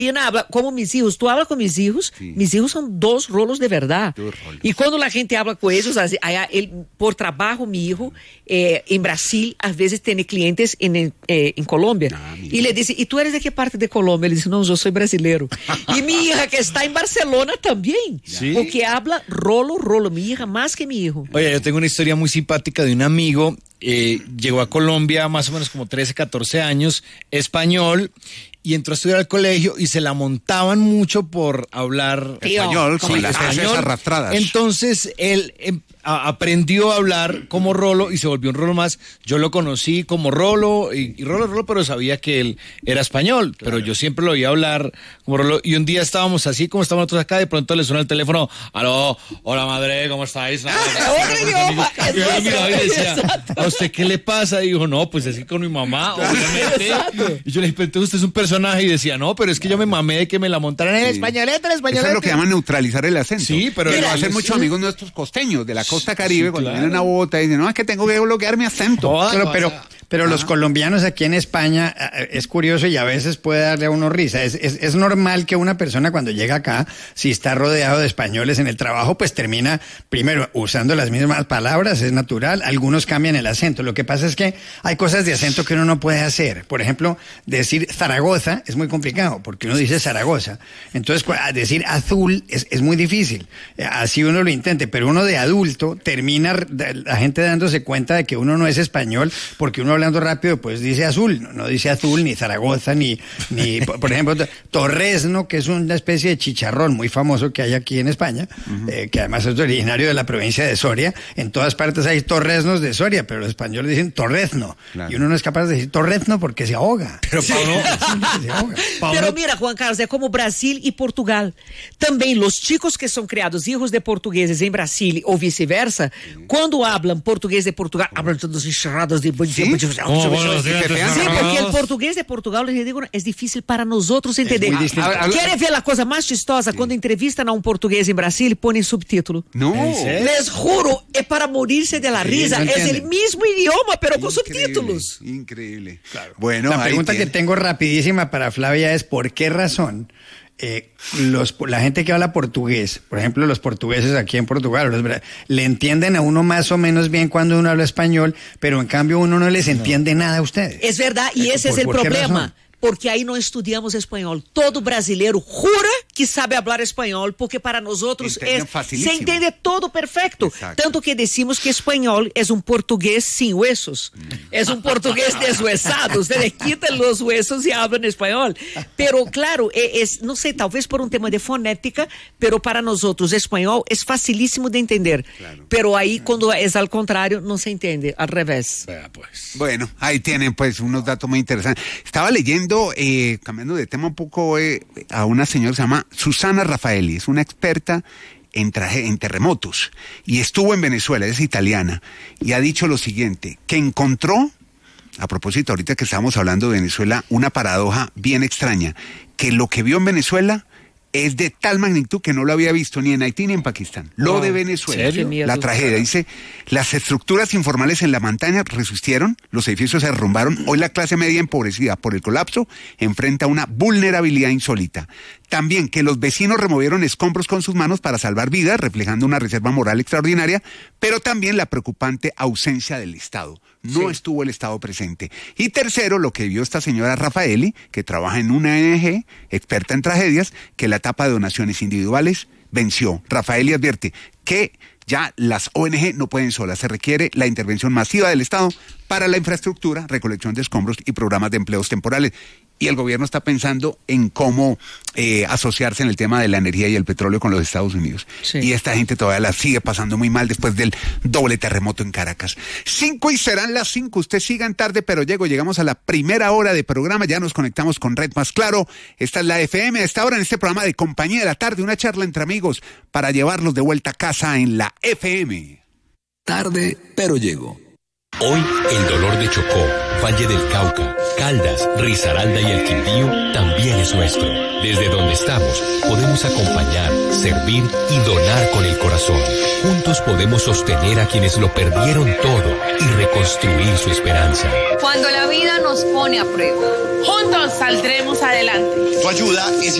habla como mis hijos. Tú hablas con mis hijos, sí. Mis hijos son 2 rolos de verdad. Y cuando la gente habla con ellos, por trabajo, mi hijo en Brasil, a veces tiene clientes en Colombia. Y le dice, ¿y tú eres de qué parte de Colombia? Él dice, no, yo soy brasileiro. Y mi hija que está en Barcelona también, ¿sí? Porque habla rolo, mi hija más que mi hijo. Oye, yo tengo una historia muy simpática de un amigo, llegó a Colombia más o menos como 13, 14 años, español, y entró a estudiar al colegio y se la montaban mucho por hablar español, con las esas arrastradas. Entonces él aprendió a hablar como rolo y se volvió un rolo más. Yo lo conocí como rolo y rolo, pero sabía que él era español, claro. Pero yo siempre lo oía hablar como rolo. Y un día estábamos así como estamos nosotros acá, de pronto le suena el teléfono, aló, hola madre, ¿cómo estáis? Y decía, ¿a usted qué le pasa? Y dijo, no, pues así con mi mamá, obviamente. Y yo le dije, pero usted es un personaje, y decía, no, pero es que yo me mamé de que me la montaran en españolete. Eso es lo que llaman neutralizar el acento. Sí, pero lo hacen muchos amigos nuestros costeños de la costa caribe, sí, cuando vienen a una bota y dicen, no, es que tengo que bloquear mi acento. Pero los colombianos aquí en España, es curioso y a veces puede darle a uno risa. Es normal que una persona cuando llega acá, si está rodeado de españoles en el trabajo, pues termina primero usando las mismas palabras, es natural. Algunos cambian el acento. Lo que pasa es que hay cosas de acento que uno no puede hacer. Por ejemplo, decir Zaragoza es muy complicado porque uno dice Zaragoza. Entonces, decir azul es muy difícil. Así uno lo intente, pero uno de adulto termina la gente dándose cuenta de que uno no es español porque uno hablando rápido, pues dice azul, no dice azul, ni Zaragoza, ni por ejemplo, torresno, que es una especie de chicharrón muy famoso que hay aquí en España, que además es originario de la provincia de Soria. En todas partes hay torresnos de Soria, pero los españoles dicen torrezno, claro. Y uno no es capaz de decir torrezno porque se ahoga. Pero, Pero mira, Juan Carlos, es como Brasil y Portugal. También los chicos que son criados hijos de portugueses en Brasil o viceversa, cuando hablan portugués de Portugal, hablan todos encerrados de... ¿Sí? Sí, porque el portugués de Portugal, les digo, es difícil para nosotros entender. ¿Quieres ver la cosa más chistosa? Sí. Cuando entrevistan a un portugués en Brasil, ponen subtítulo. No. Les juro, es para morirse de la risa. No es el mismo idioma, pero con subtítulos. Increíble. Claro. Bueno, la pregunta que tengo rapidísima para Flavia es ¿por qué razón la gente que habla portugués, por ejemplo los portugueses aquí en Portugal, le entienden a uno más o menos bien cuando uno habla español, pero en cambio uno no les entiende nada a ustedes? Es verdad, y ese es el problema. Porque aí não estudamos espanhol. Todo brasileiro jura que sabe falar espanhol, porque para nós outros se entende todo perfeito. Exacto. Tanto que decimos que espanhol é português sem huesos. É português deshuesado. Ustedes quitan los huesos e hablan espanhol. Pero claro, não sei, talvez por tema de fonética, pero para nós outros espanhol é facilíssimo de entender. Claro. Pero aí quando é ao contrário, não se entende, al revés. Pues. Bueno, ahí tienen pues unos datos muy interesantes. Estaba leyendo, cambiando de tema un poco, a una señora que se llama Susana Raffaelli, es una experta en terremotos y estuvo en Venezuela, es italiana, y ha dicho lo siguiente, que encontró, a propósito ahorita que estábamos hablando de Venezuela, una paradoja bien extraña, que lo que vio en Venezuela es de tal magnitud que no lo había visto ni en Haití ni en Pakistán. Lo de Venezuela, la tragedia. Dice, las estructuras informales en la montaña resistieron, los edificios se derrumbaron. Hoy la clase media empobrecida por el colapso enfrenta una vulnerabilidad insólita. También que los vecinos removieron escombros con sus manos para salvar vidas, reflejando una reserva moral extraordinaria, pero también la preocupante ausencia del Estado. No estuvo el Estado presente. Y tercero, lo que vio esta señora Raffaelli, que trabaja en una ONG, experta en tragedias, que la etapa de donaciones individuales venció. Raffaelli advierte que ya las ONG no pueden solas, se requiere la intervención masiva del Estado para la infraestructura, recolección de escombros y programas de empleos temporales. Y el gobierno está pensando en cómo asociarse en el tema de la energía y el petróleo con los Estados Unidos. Sí. Y esta gente todavía la sigue pasando muy mal después del doble terremoto en Caracas. 5 y serán las 5. Usted sigan tarde, pero llegamos a la primera hora de programa. Ya nos conectamos con Red Más Claro. Esta es la FM. A esta hora en este programa de Compañía de la Tarde, una charla entre amigos para llevarlos de vuelta a casa en la FM. Tarde, pero llego. Hoy, el dolor de Chocó, Valle del Cauca, Caldas, Risaralda y el Quindío también es nuestro. Desde donde estamos, podemos acompañar, servir y donar con el corazón. Juntos podemos sostener a quienes lo perdieron todo y reconstruir su esperanza. Cuando la vida nos pone a prueba, juntos saldremos adelante. Tu ayuda es